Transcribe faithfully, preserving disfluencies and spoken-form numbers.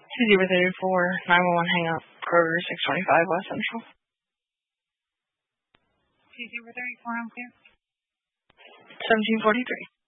Two zero three four nine one one hang up. Kroger six twenty five West Central. Two zero three four, I'm clear. Seventeen forty three.